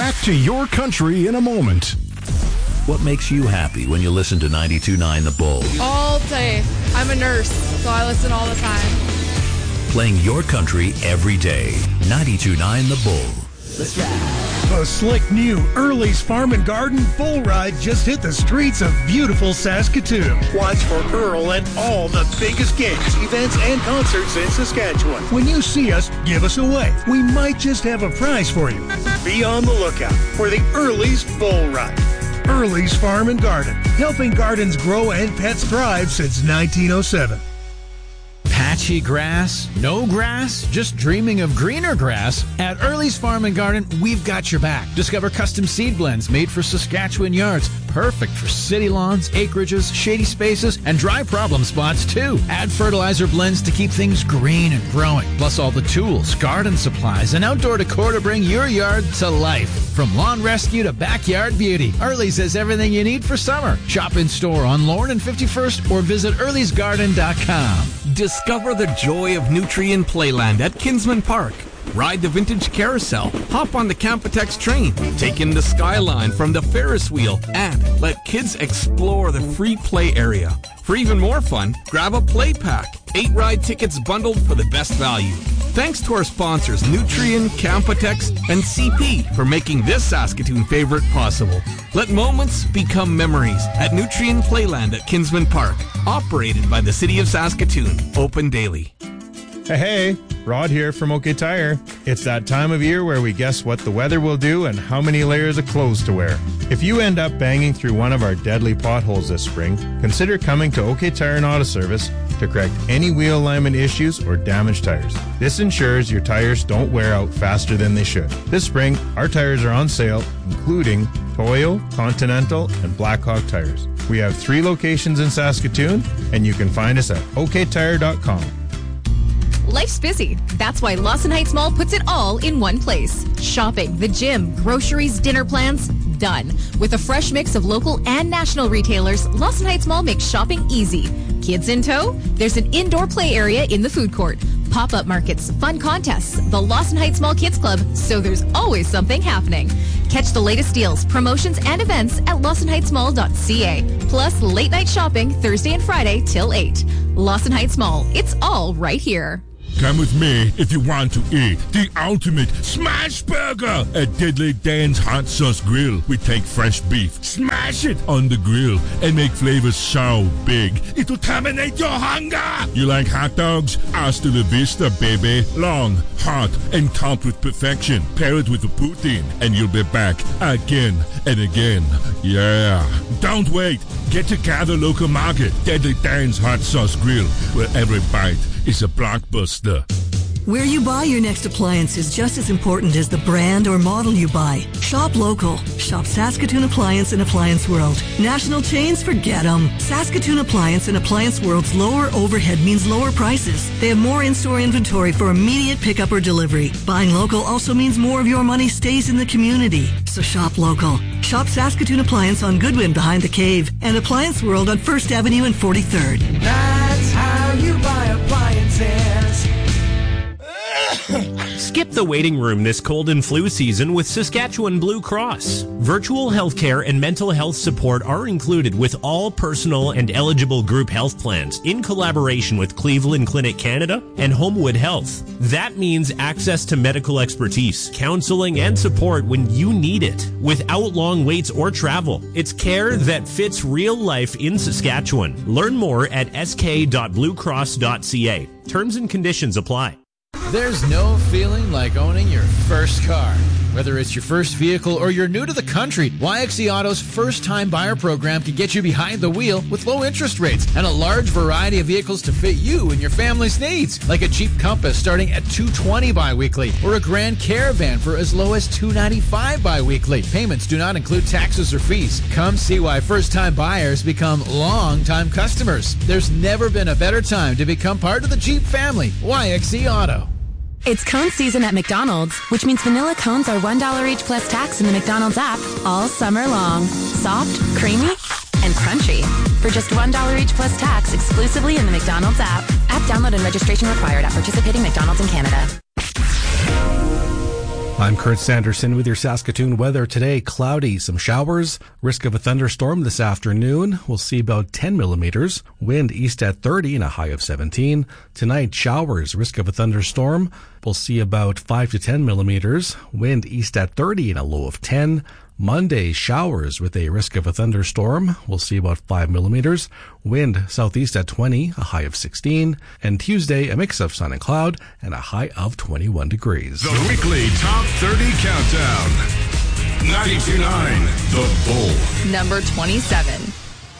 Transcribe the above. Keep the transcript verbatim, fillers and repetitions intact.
Back to your country in a moment. What makes you happy when you listen to ninety-two point nine The Bull? All day. I'm a nurse, so I listen all the time. Playing your country every day. ninety-two point nine The Bull. Let's ride. A slick new Early's Farm and Garden bull ride just hit the streets of beautiful Saskatoon. Watch for Earl at all the biggest games, events, and concerts in Saskatchewan. When you see us, give us a wave. We might just have a prize for you. Be on the lookout for the Early's Bull Ride. Early's Farm and Garden, helping gardens grow and pets thrive since nineteen oh seven. Patchy grass? No grass? Just dreaming of greener grass? At Early's Farm and Garden, we've got your back. Discover custom seed blends made for Saskatchewan yards. Perfect for city lawns, acreages, shady spaces, and dry problem spots, too. Add fertilizer blends to keep things green and growing. Plus all the tools, garden supplies, and outdoor decor to bring your yard to life. From lawn rescue to backyard beauty, Early's has everything you need for summer. Shop in store on Lorne and fifty-first or visit earlys garden dot com. Discover the joy of Nutrien Playland at Kinsman Park. Ride the vintage carousel, hop on the Campotex train, take in the skyline from the Ferris wheel, and let kids explore the free play area. For even more fun, grab a play pack. Eight ride tickets bundled for the best value. Thanks to our sponsors Nutrien, Campotex, and C P for making this Saskatoon favorite possible. Let moments become memories at Nutrien Playland at Kinsman Park. Operated by the City of Saskatoon. Open daily. Hey, hey, Rod here from OK Tire. It's that time of year where we guess what the weather will do and how many layers of clothes to wear. If you end up banging through one of our deadly potholes this spring, consider coming to OK Tire and Auto Service to correct any wheel alignment issues or damaged tires. This ensures your tires don't wear out faster than they should. This spring, our tires are on sale, including Toyo, Continental, and Blackhawk tires. We have three locations in Saskatoon, and you can find us at O K tire dot com. Life's busy. That's why Lawson Heights Mall puts it all in one place. Shopping, the gym, groceries, dinner plans, done. With a fresh mix of local and national retailers, Lawson Heights Mall makes shopping easy. Kids in tow? There's an indoor play area in the food court. Pop-up markets, fun contests, the Lawson Heights Mall Kids Club, so there's always something happening. Catch the latest deals, promotions, and events at lawson heights mall dot c a. Plus, late night shopping Thursday and Friday till eight. Lawson Heights Mall. It's all right here. Come with me if you want to eat the ultimate smash burger at Deadly Dan's Hot Sauce Grill. We take fresh beef, smash it on the grill, and make flavors so big it'll terminate your hunger. You like hot dogs? Hasta la vista, baby. Long, hot, and topped with perfection. Pair it with a poutine, and you'll be back again and again. Yeah. Don't wait. Get to Gather Local Market, Deadly Dan's Hot Sauce Grill, where every bite is a blockbuster. Where you buy your next appliance is just as important as the brand or model you buy. Shop local. Shop Saskatoon Appliance and Appliance World. National chains, forget them. Saskatoon Appliance and Appliance World's lower overhead means lower prices. They have more in-store inventory for immediate pickup or delivery. Buying local also means more of your money stays in the community. So shop local. Shop Saskatoon Appliance on Goodwin behind the Cave and Appliance World on First Avenue and forty-third. That's how you buy appliances. Skip the waiting room this cold and flu season with Saskatchewan Blue Cross. Virtual healthcare and mental health support are included with all personal and eligible group health plans in collaboration with Cleveland Clinic Canada and Homewood Health. That means access to medical expertise, counseling, and support when you need it without long waits or travel. It's care that fits real life in Saskatchewan. Learn more at s k dot blue cross dot c a. Terms and conditions apply. There's no feeling like owning your first car. Whether it's your first vehicle or you're new to the country, Y X E Auto's first-time buyer program can get you behind the wheel with low interest rates and a large variety of vehicles to fit you and your family's needs, like a Jeep Compass starting at two hundred twenty dollars biweekly or a Grand Caravan for as low as two hundred ninety-five dollars biweekly. Payments do not include taxes or fees. Come see why first-time buyers become long-time customers. There's never been a better time to become part of the Jeep family. Y X E Auto. It's cone season at McDonald's, which means vanilla cones are one dollar each plus tax in the McDonald's app all summer long. Soft, creamy, and crunchy. For just one dollar each plus tax exclusively in the McDonald's app. App download and registration required at participating McDonald's in Canada. I'm Kurt Sanderson with your Saskatoon weather. Today, cloudy, some showers, risk of a thunderstorm this afternoon. We'll see about ten millimeters, wind east at thirty and a high of seventeen. Tonight, showers, risk of a thunderstorm. We'll see about five to ten millimeters, wind east at thirty and a low of ten. Monday, showers with a risk of a thunderstorm. We'll see about five millimeters. Wind southeast at twenty, a high of sixteen. And Tuesday, a mix of sun and cloud and a high of twenty-one degrees. The weekly Top thirty Countdown. ninety-two point nine The Bull. Number twenty-seven.